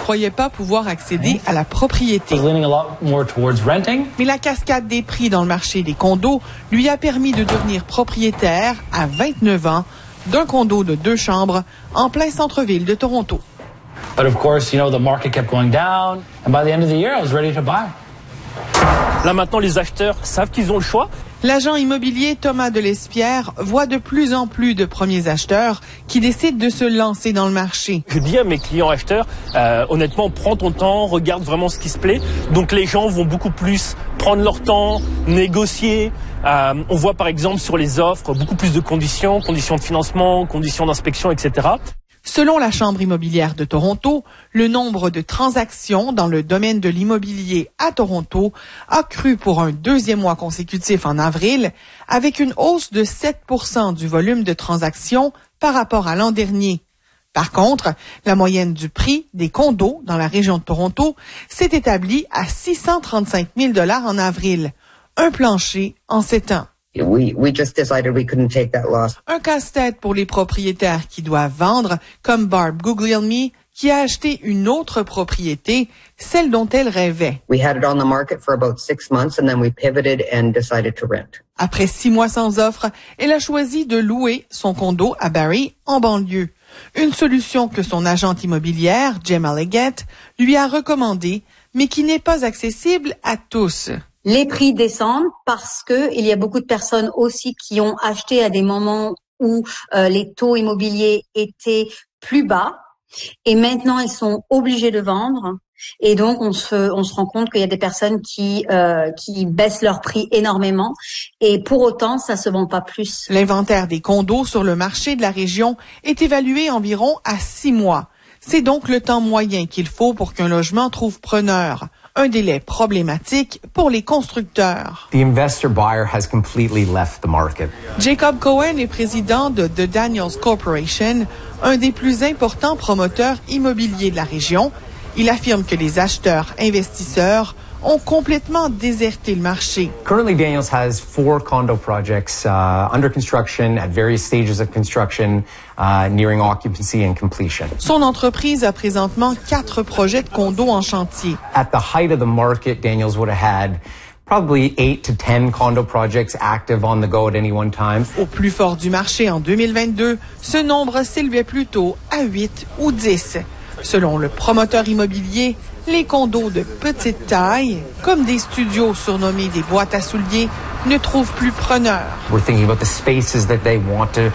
croyait pas pouvoir accéder à la propriété. Mais la cascade des prix dans le marché des condos lui a permis de devenir propriétaire à 29 ans d'un condo de 2 chambres en plein centre-ville de Toronto. But of course, the market kept going down, and by the end of the year, I was ready to buy. Là maintenant, les acheteurs savent qu'ils ont le choix. L'agent immobilier Thomas Delespierre voit de plus en plus de premiers acheteurs qui décident de se lancer dans le marché. Je dis à mes clients acheteurs, honnêtement, prends ton temps, regarde vraiment ce qui se plaît. Donc les gens vont beaucoup plus prendre leur temps, négocier. On voit par exemple sur les offres beaucoup plus de conditions de financement, conditions d'inspection, etc. Selon la Chambre immobilière de Toronto, le nombre de transactions dans le domaine de l'immobilier à Toronto a cru pour un 2e mois consécutif en avril, avec une hausse de 7% du volume de transactions par rapport à l'an dernier. Par contre, la moyenne du prix des condos dans la région de Toronto s'est établie à 635 000 $ en avril, un plancher en 7 ans. We just decided we couldn't take that loss. Un casse-tête pour les propriétaires qui doivent vendre, comme Barb Guglielmi, qui a acheté une autre propriété, celle dont elle rêvait. We had it on the market for about 6 months and then we pivoted and decided to rent. Après 6 mois sans offre, elle a choisi de louer son condo à Barrie, en banlieue. Une solution que son agente immobilière, Gemma Leggett, lui a recommandée, mais qui n'est pas accessible à tous. Les prix descendent parce que il y a beaucoup de personnes aussi qui ont acheté à des moments où les taux immobiliers étaient plus bas et maintenant ils sont obligés de vendre et donc on se rend compte qu'il y a des personnes qui baissent leur prix énormément et pour autant ça se vend pas plus. L'inventaire des condos sur le marché de la région est évalué environ à 6 mois. C'est donc le temps moyen qu'il faut pour qu'un logement trouve preneur. Un délai problématique pour les constructeurs. The investor buyer has completely left the market. Jacob Cohen est président de The Daniels Corporation, un des plus importants promoteurs immobiliers de la région. Il affirme que les acheteurs investisseurs ont complètement déserté le marché. Currently, Daniels has 4 condo projects under construction at various stages of construction, nearing occupancy and completion. Son entreprise a présentement 4 projets de condos en chantier. At the height of the market, Daniels would have had probably 8 to 10 condo projects active on the go at any one time. Au plus fort du marché en 2022, ce nombre s'élevait plutôt à 8 ou 10. Selon le promoteur immobilier, les condos de petite taille, comme des studios surnommés des boîtes à souliers, ne trouvent plus preneur. We're thinking about the spaces that they want to,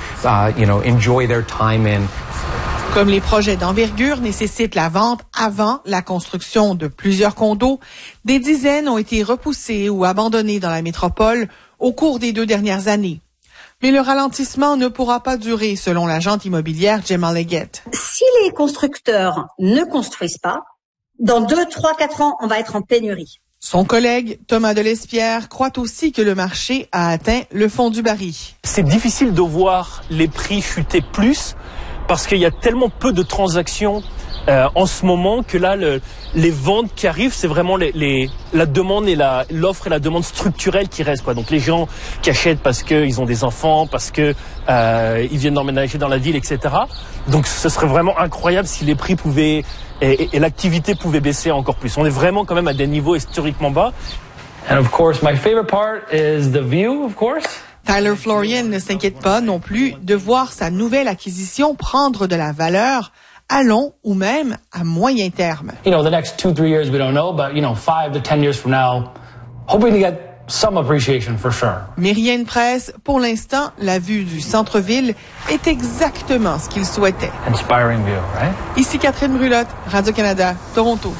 enjoy their time in. Comme les projets d'envergure nécessitent la vente avant la construction de plusieurs condos, des dizaines ont été repoussés ou abandonnés dans la métropole au cours des 2 dernières années. Mais le ralentissement ne pourra pas durer, selon l'agente immobilière Gemma Leggett. Si les constructeurs ne construisent pas, dans 2, 3, 4 ans, on va être en pénurie. Son collègue, Thomas Delespierre, croit aussi que le marché a atteint le fond du baril. C'est difficile de voir les prix chuter plus parce qu'il y a tellement peu de transactions en ce moment que là, les ventes qui arrivent, c'est vraiment la demande et l'offre et la demande structurelle qui restent, quoi. Donc les gens qui achètent parce qu'ils ont des enfants, parce que ils viennent d'emménager dans la ville, etc. Donc ce serait vraiment incroyable si les prix pouvaient et l'activité pouvait baisser encore plus. On est vraiment quand même à des niveaux historiquement bas. And of course, my favorite part is the view, of course. Tyler Florian ne s'inquiète pas non plus de voir sa nouvelle acquisition prendre de la valeur à long ou même à moyen terme. The next 2-3 years we don't know, but 5 to 10 years from now, hoping to get some appreciation for sure. Mais rien ne presse. Pour l'instant, la vue du centre-ville est exactement ce qu'il souhaitait. Inspiring view, right? Ici Catherine Brulotte, Radio-Canada, Toronto.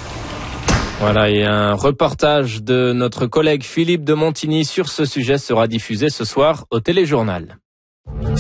Voilà, et un reportage de notre collègue Philippe de Montigny sur ce sujet sera diffusé ce soir au Téléjournal.